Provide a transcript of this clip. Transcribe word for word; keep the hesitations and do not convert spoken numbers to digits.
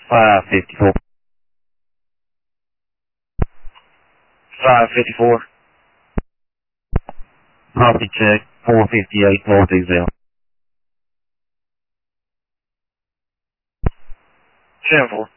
five fifty-four. five fifty-four. Copy check. four fifty-eight Northeast L. ten four.